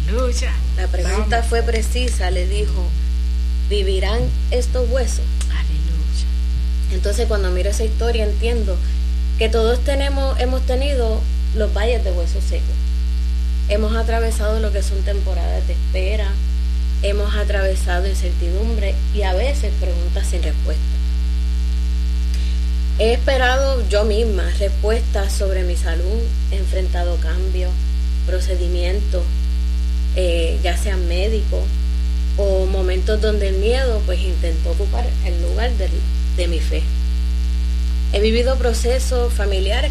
Aleluya. La pregunta Vamos. fue precisa, le dijo, ¿vivirán estos huesos? Aleluya. Entonces cuando miro esa historia entiendo que todos hemos tenido los valles de huesos secos. Hemos atravesado lo que son temporadas de espera, hemos atravesado incertidumbre y a veces preguntas sin respuesta. He esperado yo misma respuestas sobre mi salud, he enfrentado cambios, procedimientos, ya sean médicos o momentos donde el miedo pues intentó ocupar el lugar de mi fe. He vivido procesos familiares